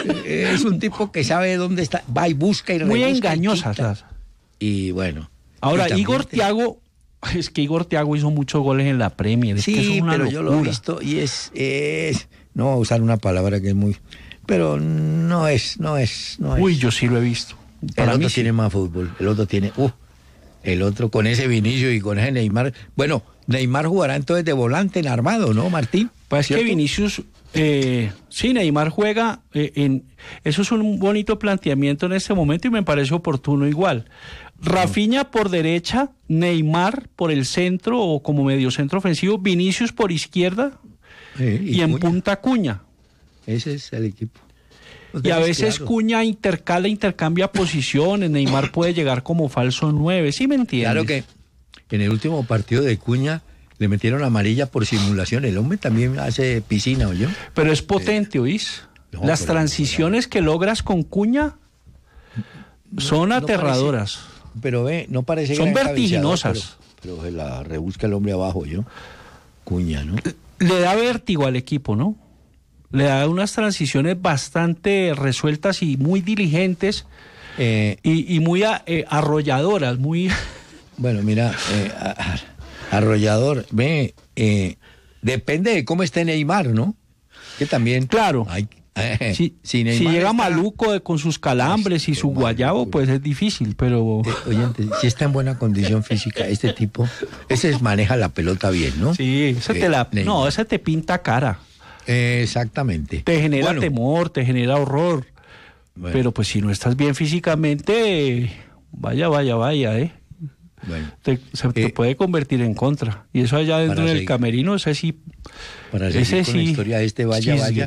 Es un tipo que sabe dónde está, va y busca y muy rebusca engañosas. Y bueno. Ahora, y Igor Thiago, es que Igor Thiago hizo muchos goles en la Premier. Es sí, que eso es una pero locura. yo lo he visto y es, no voy a usar una palabra que es muy, pero no es. Uy, yo sí lo he visto. El otro sí. tiene más fútbol, el otro con ese Vinicius y con ese Neymar. Bueno, Neymar jugará entonces de volante en armado, ¿no, Martín? Pues es que Vinicius, sí, Neymar juega eso es un bonito planteamiento en este momento y me parece oportuno igual. Rafinha por derecha, Neymar por el centro o como mediocentro ofensivo, Vinicius por izquierda y en punta Cuña. Ese es el equipo. Y a veces claro. Cuña intercambia posiciones, Neymar puede llegar como falso 9, ¿sí me entiendes? Claro que en el último partido de Cuña le metieron amarilla por simulación. El hombre también hace piscina, ¿oyó? Pero es potente, ¿oís? No, Las pero transiciones que logras con Cuña son aterradoras. Pero no parece son gran vertiginosas. Pero se la rebusca el hombre abajo, ¿yo? Cuña, ¿no? Le da vértigo al equipo, ¿no? Le da unas transiciones bastante resueltas y muy diligentes y muy arrolladoras, muy... Bueno, mira, arrollador, depende de cómo esté Neymar, ¿no? Que también... Claro. Si llega maluco con sus calambres y su guayabo, pues es difícil, pero... Oyente, si está en buena condición física, este tipo, ese maneja la pelota bien, ¿no? Sí, ese te pinta cara. Exactamente. Te genera temor, te genera horror. Bueno. Pero pues si no estás bien físicamente, vaya, Bueno, te puede convertir en contra. Y eso allá dentro del camerino, ese sí. Para seguir con la historia de este vaya,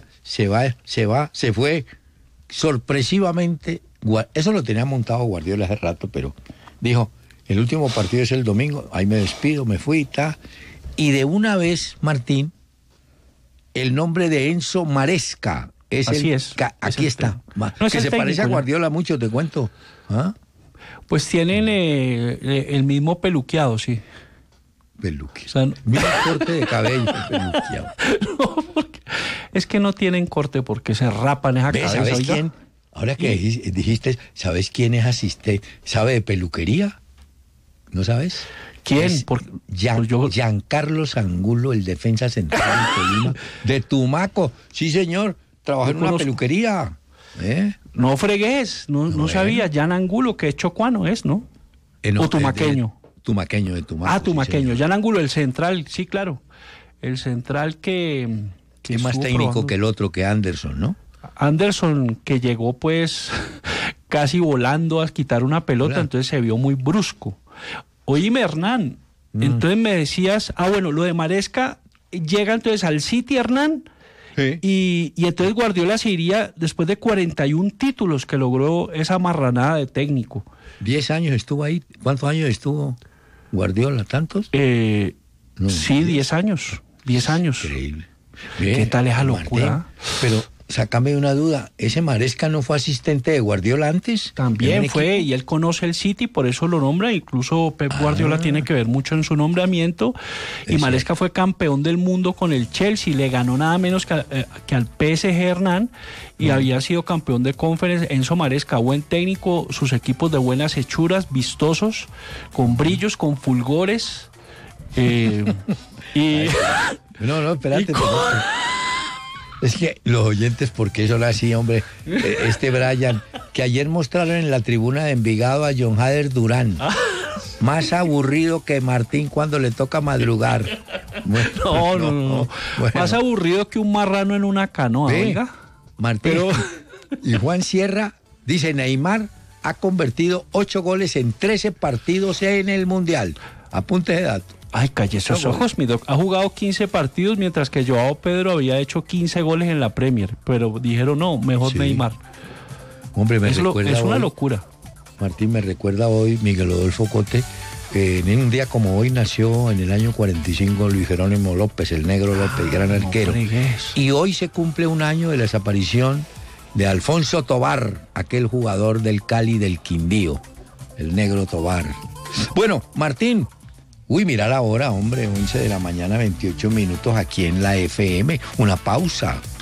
se fue sorpresivamente. Eso lo tenía montado Guardiola hace rato, pero dijo, el último partido es el domingo, ahí me despido, me fui, y de una vez, Martín, el nombre de Enzo Maresca aquí está. Que se parece a Guardiola mucho, te cuento. ¿Ah? Pues tienen el mismo peluqueado, sí. O sea, mira el corte de cabello peluqueado. No, es que no tienen corte porque se rapan esa cabeza. ¿Sabes quién? Ahora que dijiste, ¿sabes quién es asistente? ¿Sabe de peluquería? ¿No sabes? ¿Quién? Giancarlo Angulo, el defensa central de Tolima, de Tumaco. Sí, señor, trabajó en una peluquería. No fregues, no sabía. Jan Angulo, que es chocuano, ¿no? O tumaqueño. Tumaqueño de Tumaco. Ah, tumaqueño. Sí, Jan Angulo, el central, sí, claro. El central que es más técnico que el otro, que Anderson, ¿no? Anderson, que llegó pues casi volando a quitar una pelota, entonces se vio muy brusco. Oíme, Hernán, entonces me decías, lo de Maresca, llega entonces al City, Hernán, sí. Y entonces Guardiola se iría después de 41 títulos que logró esa marranada de técnico. 10 años estuvo ahí. ¿Cuántos años estuvo Guardiola? ¿Tantos? Sí, 10 años. 10 años. Increíble. ¿Qué tal esa locura? Martín, pero sácame una duda, ¿ese Maresca no fue asistente de Guardiola antes? También fue, y él conoce el City, por eso lo nombra, incluso Pep Guardiola tiene que ver mucho en su nombramiento, y Maresca fue campeón del mundo con el Chelsea, le ganó nada menos que al PSG, Hernán, y había sido campeón de Conference. Enzo Maresca, buen técnico, sus equipos de buenas hechuras, vistosos, con brillos, con fulgores, y... No, espérate. Es que los oyentes, porque son así, hombre, Brian, que ayer mostraron en la tribuna de Envigado a John Hader Durán, más aburrido que Martín cuando le toca madrugar. Bueno, no. Bueno. Más aburrido que un marrano en una canoa, oiga. Martín, y Juan Sierra dice, Neymar ha convertido 8 goles en 13 partidos en el Mundial. Apunte de dato. Ay, calle esos ojos, mi doc. Ha jugado 15 partidos, mientras que Joao Pedro había hecho 15 goles en la Premier. Pero dijeron, no, mejor Neymar. Hombre, es una locura. Martín, me recuerda hoy Miguel Adolfo Cote, que en un día como hoy nació en el año 45 Luis Jerónimo López, el Negro López, gran arquero. Y hoy se cumple un año de la desaparición de Alfonso Tobar, aquel jugador del Cali del Quindío, el Negro Tobar. Bueno, Martín... mira la hora, hombre, 11 de la mañana, 28 minutos aquí en la FM. Una pausa.